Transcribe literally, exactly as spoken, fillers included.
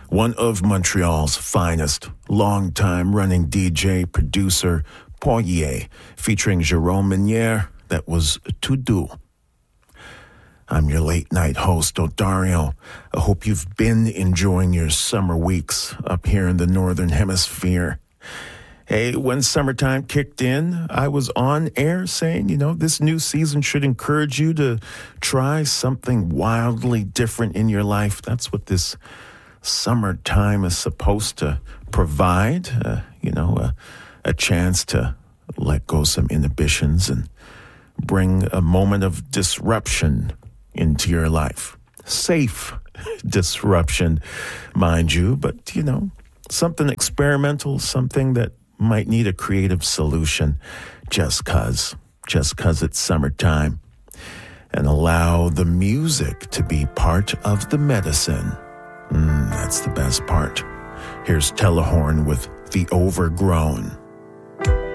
one of Montreal's finest, long-time running D J, producer, Poirier, featuring Jerome Minière, that was Tout Doux. I'm your late-night host, Odario. I hope you've been enjoying your summer weeks up here in the Northern Hemisphere. Hey, when summertime kicked in, I was on air saying, you know, this new season should encourage you to try something wildly different in your life. That's what this summertime is supposed to provide, uh, you know, a, a chance to let go some inhibitions and bring a moment of disruption into your life. Safe disruption, mind you, but, you know, something experimental, something that might need a creative solution just cause, just cause it's summertime. And allow the music to be part of the medicine. Mm, that's the best part. Here's Telehorn with The Overgrown.